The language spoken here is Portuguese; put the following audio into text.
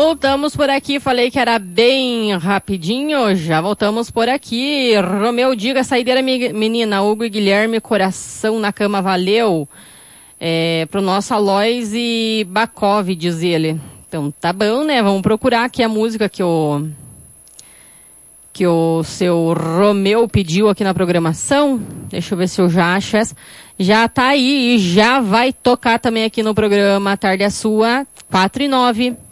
voltamos por aqui. Falei que era bem rapidinho. Já voltamos por aqui. Romeu, diga, saideira menina. Hugo e Guilherme, coração na cama, valeu. Pro nosso Alois e Bacov, diz ele. Então tá bom, né? Vamos procurar aqui a música que o seu Romeu pediu aqui na programação. Deixa eu ver se eu já acho essa. Já tá aí e já vai tocar também aqui no programa Tarde é Sua, 4 e 9.